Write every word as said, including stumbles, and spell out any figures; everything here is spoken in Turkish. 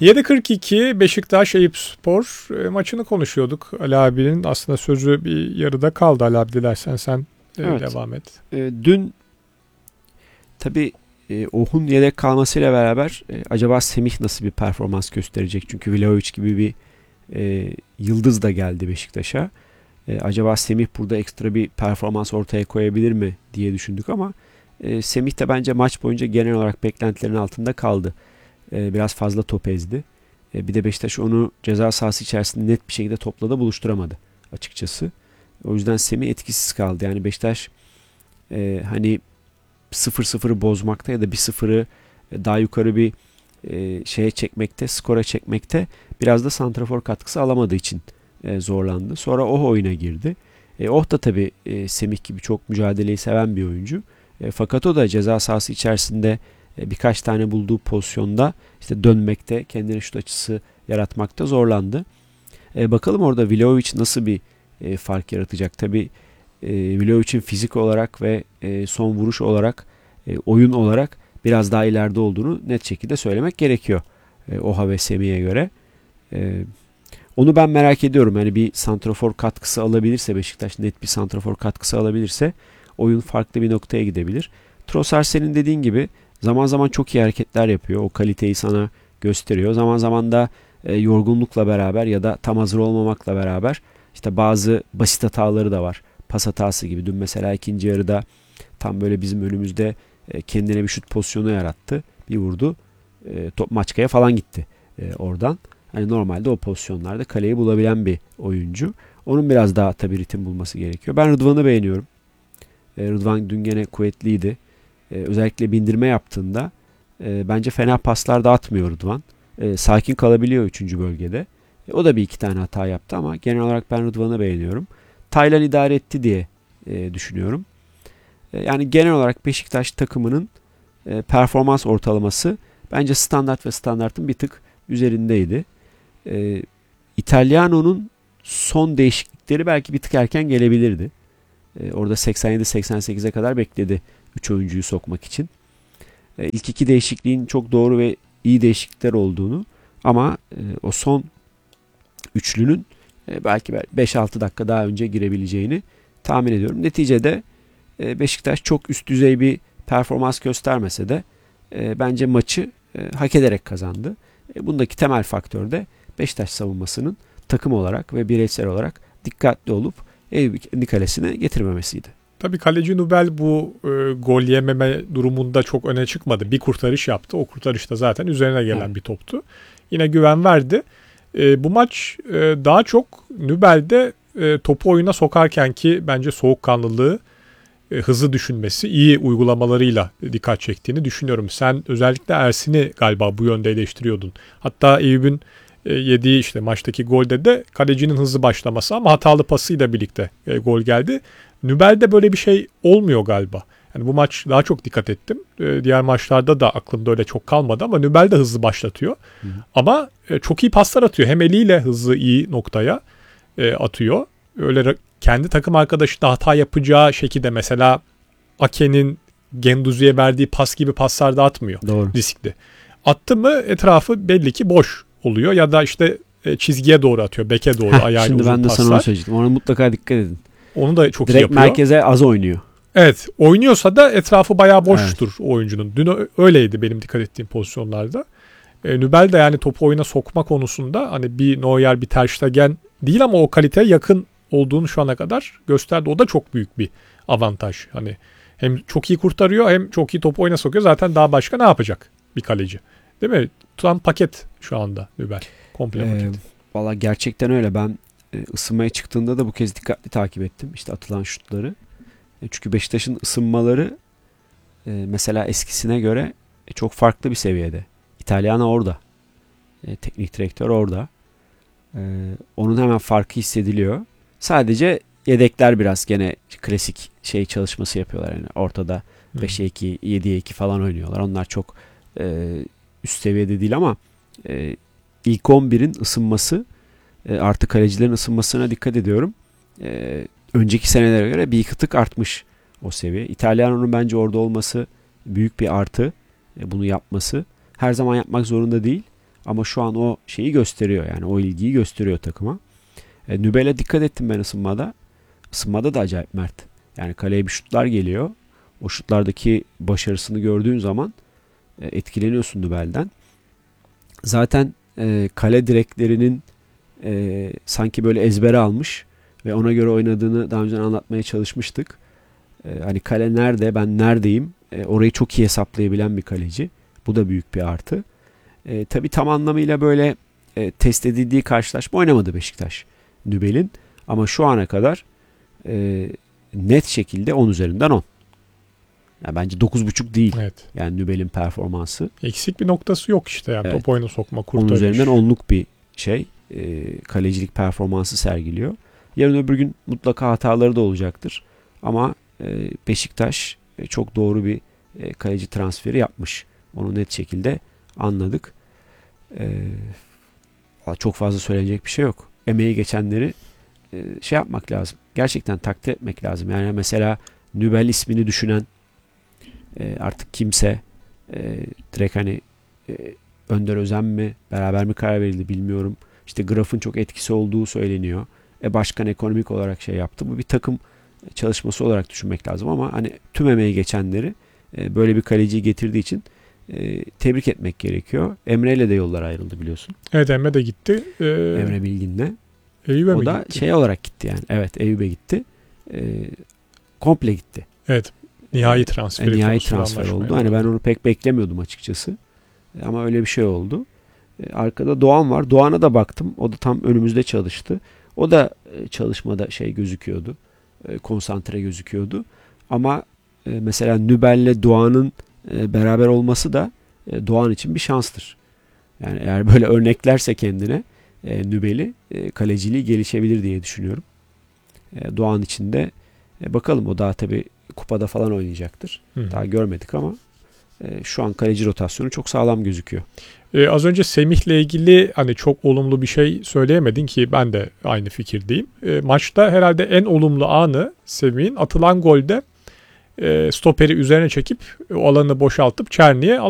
yedi kırk iki Beşiktaş Eyüpspor e, maçını konuşuyorduk. Ali abinin aslında sözü bir yarıda kaldı. Ali abi dilersen sen e, Evet. devam et. E, dün tabii e, Oh'un yedek kalmasıyla beraber e, acaba Semih nasıl bir performans gösterecek? Çünkü Vlahovic gibi bir e, yıldız da geldi Beşiktaş'a. E, acaba Semih burada ekstra bir performans ortaya koyabilir mi diye düşündük ama e, Semih de bence maç boyunca genel olarak beklentilerin altında kaldı. E, biraz fazla top ezdi. E, bir de Beşiktaş onu ceza sahası içerisinde net bir şekilde topla da buluşturamadı açıkçası. O yüzden Semih etkisiz kaldı. Yani Beşiktaş e, hani sıfır sıfırı bozmakta ya da bir sıfırı daha yukarı bir e, şeye çekmekte, skora çekmekte biraz da santrafor katkısı alamadığı için e, zorlandı. Sonra Oh oyuna girdi. E, Oh da tabii e, Semih gibi çok mücadeleyi seven bir oyuncu. E, fakat o da ceza sahası içerisinde e, birkaç tane bulduğu pozisyonda işte dönmekte, kendine şut açısı yaratmakta zorlandı. E, bakalım orada Vlahovic nasıl bir e, fark yaratacak. Tabii e, Vlahovic'in fizik olarak ve e, son vuruş olarak, e, oyun olarak biraz daha ileride olduğunu net şekilde söylemek gerekiyor. E, Oha ve Semih'e göre. E, onu ben merak ediyorum. Yani bir santrafor katkısı alabilirse Beşiktaş, net bir santrafor katkısı alabilirse oyun farklı bir noktaya gidebilir. Trossard senin dediğin gibi zaman zaman çok iyi hareketler yapıyor. O kaliteyi sana gösteriyor. Zaman zaman da e, yorgunlukla beraber ya da tam hazır olmamakla beraber işte bazı basit hataları da var. Pas hatası gibi. Dün mesela ikinci yarıda tam böyle bizim önümüzde e, kendine bir şut pozisyonu yarattı. Bir vurdu. E, top Maçka'ya falan gitti e, oradan. Hani normalde o pozisyonlarda kaleyi bulabilen bir oyuncu. Onun biraz daha tabii ritim bulması gerekiyor. Ben Rıdvan'ı beğeniyorum. E, Rıdvan dün gene kuvvetliydi. E, özellikle bindirme yaptığında e, bence fena paslar da atmıyor Rıdvan. E, sakin kalabiliyor üçüncü bölgede. E, o da bir iki tane hata yaptı ama genel olarak ben Rıdvan'ı beğeniyorum. Taylan idare etti diye e, düşünüyorum. E, yani genel olarak Beşiktaş takımının e, performans ortalaması bence standart ve standartın bir tık üzerindeydi. E, İtalyano'nun son değişiklikleri belki bir tık erken gelebilirdi. E, orada seksen yedi seksen sekize kadar bekledi üç oyuncuyu sokmak için. E, ilk iki değişikliğin çok doğru ve iyi değişiklikler olduğunu ama e, o son üçlünün e, belki beş altı dakika daha önce girebileceğini tahmin ediyorum. Neticede e, Beşiktaş çok üst düzey bir performans göstermese de e, bence maçı e, hak ederek kazandı. E, bundaki temel faktör de Beşiktaş savunmasının takım olarak ve bireysel olarak dikkatli olup Eyüp kendi kalesine getirmemesiydi. Tabii kaleci Nubel bu e, gol yememe durumunda çok öne çıkmadı. Bir kurtarış yaptı. O kurtarış da zaten üzerine gelen evet. bir toptu. Yine güven verdi. E, bu maç e, daha çok Nubel'de e, topu oyuna sokarken ki bence soğukkanlılığı, e, hızlı düşünmesi, iyi uygulamalarıyla dikkat çektiğini düşünüyorum. Sen özellikle Ersin'i galiba bu yönde eleştiriyordun. Hatta Eyüp'ün e, yediği işte maçtaki golde de kalecinin hızlı başlaması ama hatalı pasıyla birlikte e, gol geldi. Nübel'de böyle bir şey olmuyor galiba. Yani bu maç daha çok dikkat ettim. Ee, diğer maçlarda da aklımda öyle çok kalmadı ama Nübel de hızlı başlatıyor. Hı hı. Ama e, çok iyi paslar atıyor. Hem eliyle hızlı iyi noktaya e, atıyor. Öyle kendi takım arkadaşı da hata yapacağı şekilde mesela Ake'nin Genduzi'ye verdiği pas gibi paslar da atmıyor. Doğru. Riskli. Attı mı etrafı belli ki boş oluyor ya da işte e, çizgiye doğru atıyor. Beke doğru Heh, ayağıyla şimdi uzun ben de paslar. sana onu söyleyecektim. Ona mutlaka dikkat edin. Onu da çok Direkt iyi yapıyor. merkeze az oynuyor. Evet. Oynuyorsa da etrafı bayağı boştur evet. o oyuncunun. Dün öyleydi benim dikkat ettiğim pozisyonlarda. E, Nübel de yani topu oyuna sokma konusunda hani bir Neuer bir Ter Stegen değil ama o kaliteye yakın olduğunu şu ana kadar gösterdi. O da çok büyük bir avantaj. Hani hem çok iyi kurtarıyor hem çok iyi topu oyuna sokuyor. Zaten daha başka ne yapacak bir kaleci? Değil mi? Tam paket şu anda Nübel. Komple ee, paket. Valla gerçekten öyle. Ben ısınmaya çıktığında da bu kez dikkatli takip ettim. İşte atılan şutları. Çünkü Beşiktaş'ın ısınmaları e, mesela eskisine göre e, çok farklı bir seviyede. İtalyan orada. E, teknik direktör orada. E, onun hemen farkı hissediliyor. Sadece yedekler biraz gene klasik şey çalışması yapıyorlar. Yani ortada beşe iki, yediye iki falan oynuyorlar. Onlar çok e, üst seviyede değil ama e, ilk on birin ısınması e, artı kalecilerin ısınmasına dikkat ediyorum. E, önceki senelere göre bir iki tık artmış o seviye. İtalyano'nun bence orada olması büyük bir artı. E, bunu yapması. Her zaman yapmak zorunda değil. Ama şu an o şeyi gösteriyor, yani o ilgiyi gösteriyor takıma. E, Nübel'e dikkat ettim ben ısınmada. Isınmada da acayip mert. Yani kaleye bir şutlar geliyor. O şutlardaki başarısını gördüğün zaman e, etkileniyorsun Nübel'den. Zaten e, kale direklerinin e, sanki böyle ezbere almış ve ona göre oynadığını daha önce anlatmaya çalışmıştık. E, hani kale nerede, ben neredeyim, e, orayı çok iyi hesaplayabilen bir kaleci. Bu da büyük bir artı. E, tabii tam anlamıyla böyle e, test edildiği karşılaşma oynamadı Beşiktaş Nübel'in. Ama şu ana kadar e, net şekilde on üzerinden on. Yani bence dokuz buçuk değil. Evet. Yani Nübel'in performansı. Eksik bir noktası yok işte. Yani Evet. Top oyunu sokma, kurtarış. on üzerinden onluk bir şey. E, kalecilik performansı sergiliyor. Yarın öbür gün mutlaka hataları da olacaktır. Ama e, Beşiktaş e, çok doğru bir e, kaleci transferi yapmış. Onu net şekilde anladık. E, çok fazla söyleyecek bir şey yok. Emeği geçenleri e, şey yapmak lazım. Gerçekten takdir etmek lazım. Yani mesela Nübel ismini düşünen e, artık kimse e, direkt hani e, Önder Özen mi beraber mi karar verildi bilmiyorum. İşte Graf'ın çok etkisi olduğu söyleniyor. E başkan ekonomik olarak şey yaptı. Bu bir takım çalışması olarak düşünmek lazım ama hani tüm emeği geçenleri e, böyle bir kaleciyi getirdiği için e, tebrik etmek gerekiyor. Emre ile de yollar ayrıldı biliyorsun. Evet, Emre de gitti. Ee, Emre Bilgin'le. Eyüp'e O mi da gitti? şey olarak gitti yani. Evet, Eyüp'e gitti. E, komple gitti. Evet. Nihai transferi. E, nihai konusunda transfer anlaşmaya oldu. Hani ben varıldı. onu pek beklemiyordum açıkçası. E, ama öyle bir şey oldu. E, arkada Doğan var. Doğan'a da baktım. O da tam önümüzde çalıştı. O da e, çalışmada şey gözüküyordu. E, konsantre gözüküyordu. Ama e, mesela Nübel'le Doğan'ın e, beraber olması da e, Doğan için bir şanstır. Yani eğer böyle örneklerse kendine e, Nübel'i e, kaleciliği gelişebilir diye düşünüyorum. E, Doğan için de e, bakalım, o daha tabii kupada falan oynayacaktır. Hı. Daha görmedik ama e, şu an kaleci rotasyonu çok sağlam gözüküyor. Ee, az önce Semih'le ilgili hani çok olumlu bir şey söyleyemedin ki ben de aynı fikirdeyim. Ee, maçta herhalde en olumlu anı Semih'in atılan golde e, stoperi üzerine çekip o alanı boşaltıp Çerni'ye